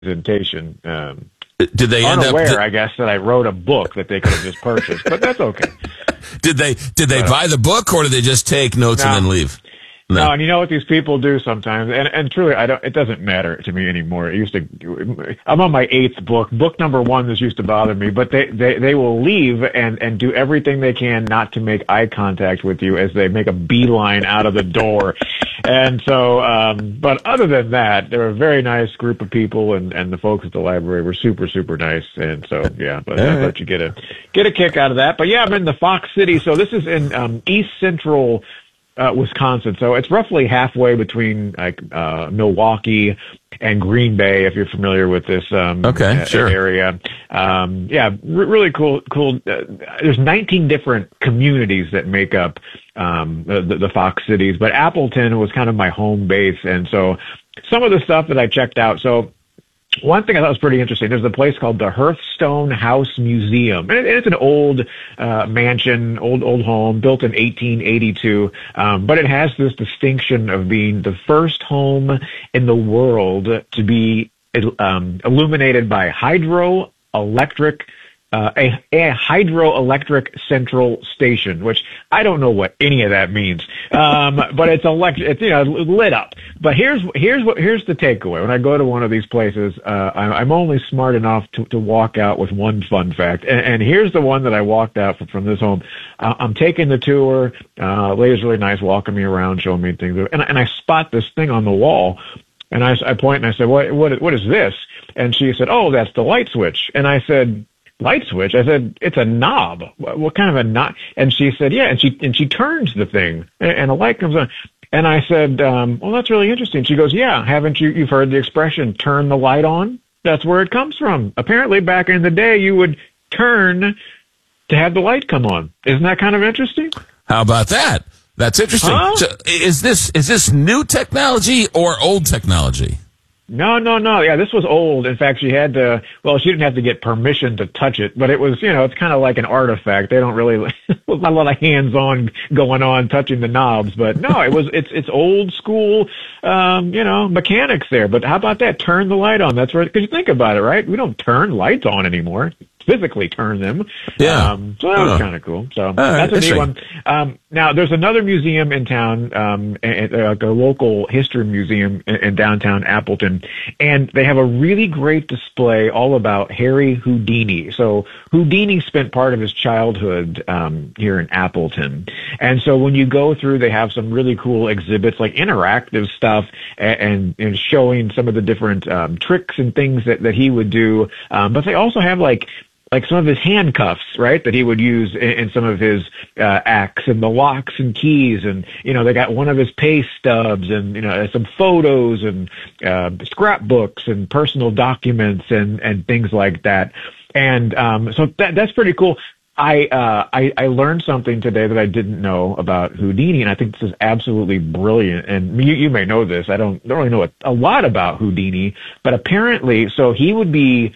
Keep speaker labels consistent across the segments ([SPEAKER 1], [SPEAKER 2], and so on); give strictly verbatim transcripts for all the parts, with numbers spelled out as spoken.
[SPEAKER 1] presentation. Um,
[SPEAKER 2] did they end
[SPEAKER 1] unaware,
[SPEAKER 2] up? Did,
[SPEAKER 1] I guess, that I wrote a book that they could have just purchased, but that's okay.
[SPEAKER 2] Did they? Did they
[SPEAKER 1] but,
[SPEAKER 2] buy the book, or did they just take notes
[SPEAKER 1] no,
[SPEAKER 2] and then leave?
[SPEAKER 1] No. no, and you know what these people do sometimes, and and truly, I don't. It doesn't matter to me anymore. It used to. I'm on my eighth book. Book number one. This used to bother me, but they they they will leave and and do everything they can not to make eye contact with you as they make a beeline out of the door. And so, um, but other than that, they're a very nice group of people, and and the folks at the library were super super nice. And so, yeah, but I thought you get a get a kick out of that. But yeah, I'm in the Fox City, so this is in um, East Central. Uh, Wisconsin. So it's roughly halfway between like uh, Milwaukee and Green Bay, if you're familiar with this um,
[SPEAKER 2] okay,
[SPEAKER 1] uh,
[SPEAKER 2] sure.
[SPEAKER 1] area. Um, yeah, r- really cool. Cool. Uh, there's nineteen different communities that make up um, the, the, the Fox Cities, but Appleton was kind of my home base, and so some of the stuff that I checked out. So. One thing I thought was pretty interesting, there's a place called the Hearthstone House Museum. And it's an old uh, mansion, old, old home, built in eighteen eighty-two. Um, but it has this distinction of being the first home in the world to be um, illuminated by hydroelectric Uh, a, a hydroelectric central station, which I don't know what any of that means. Um, but it's electric, it's, you know, lit up. But here's, here's what, here's the takeaway. When I go to one of these places, uh, I'm, I'm only smart enough to, to walk out with one fun fact. And, and here's the one that I walked out from, from this home. Uh, I'm taking the tour. Uh, lady's really nice, walking me around, showing me things. And, and I spot this thing on the wall. And I, I point and I said, what, what, what is this? And she said, oh, that's the light switch. And I said, light switch? I said, it's a knob. What, what kind of a knob? And she said, yeah. And she, and she turns the thing and, and a light comes on. And I said, um, well, that's really interesting. She goes, yeah. Haven't you, you've heard the expression, turn the light on? That's where it comes from. Apparently back in the day, you would turn to have the light come on. Isn't that kind of interesting?
[SPEAKER 2] How about that? That's interesting.
[SPEAKER 1] Huh?
[SPEAKER 2] So is this, is this new technology or old technology?
[SPEAKER 1] No, no, no. Yeah, this was old. In fact, she had to, well, she didn't have to get permission to touch it, but it was, you know, it's kind of like an artifact. They don't really, not a lot of hands-on going on touching the knobs, but no, it was, it's, it's old school, um, you know, mechanics there. But how about that? Turn the light on. That's where, because you think about it, right? We don't turn lights on anymore. Physically turn them.
[SPEAKER 2] Yeah.
[SPEAKER 1] Um, so that was kind of cool. So
[SPEAKER 2] uh,
[SPEAKER 1] that's a neat one. Um, now there's another museum in town, um, a, a, a local history museum in, in downtown Appleton, and they have a really great display all about Harry Houdini. So Houdini spent part of his childhood, um, here in Appleton. And so when you go through, they have some really cool exhibits, like interactive stuff and, and, and showing some of the different, um, tricks and things that, that he would do. Um, but they also have like, like some of his handcuffs, right, that he would use in, in some of his uh, acts, and the locks and keys, and, you know, they got one of his pay stubs, and, you know, some photos and uh, scrapbooks and personal documents and, and things like that. And um, so that, that's pretty cool. I, uh, I I learned something today that I didn't know about Houdini, and I think this is absolutely brilliant. And you, you may know this. I don't, don't really know a, a lot about Houdini, but apparently, so he would be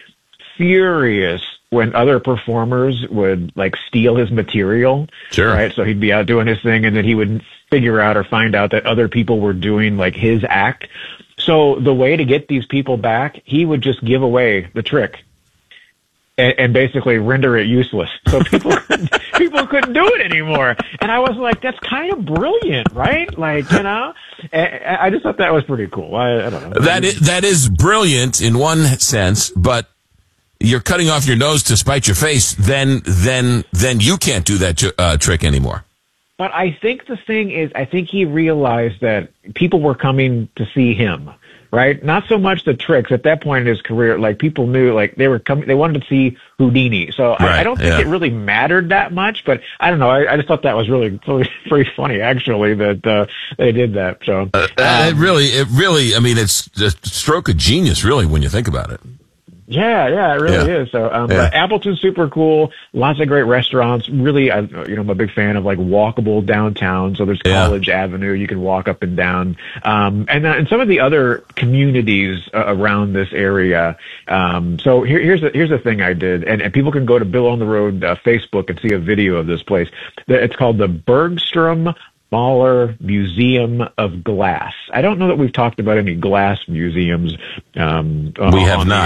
[SPEAKER 1] furious when other performers would like steal his material.
[SPEAKER 2] Sure.
[SPEAKER 1] Right. So he'd be out doing his thing, and then he would figure out or find out that other people were doing like his act. So the way to get these people back, he would just give away the trick and, and basically render it useless. So people couldn't, people couldn't do it anymore. And I was like, that's kind of brilliant, right? Like, you know, I, I just thought that was pretty cool. I, I don't know.
[SPEAKER 2] That is, that is brilliant in one sense, but you're cutting off your nose to spite your face, then then then you can't do that uh, trick anymore.
[SPEAKER 1] But I think the thing is, I think he realized that people were coming to see him, right? Not so much the tricks. At that point in his career, like people knew, like they were coming, they wanted to see Houdini. So right, I, I don't think yeah. it really mattered that much. But I don't know. I, I just thought that was really, really pretty funny, actually, that uh, they did that. So
[SPEAKER 2] uh, um, it really, it really, I mean, it's a stroke of genius, really, when you think about it.
[SPEAKER 1] Yeah, yeah, it really
[SPEAKER 2] yeah.
[SPEAKER 1] is. So, um,
[SPEAKER 2] yeah.
[SPEAKER 1] but Appleton's super cool. Lots of great restaurants. Really, I, you know, I'm a big fan of like walkable downtown. So there's College yeah. Avenue. You can walk up and down. Um, and, uh, and some of the other communities uh, around this area. Um, so here, here's the, here's the thing I did. And, and people can go to Bill on the Road uh, Facebook and see a video of this place. It's called the Bergstrom smaller museum of glass. I don't know that we've talked about any glass museums. Um,
[SPEAKER 2] we have
[SPEAKER 1] on
[SPEAKER 2] not.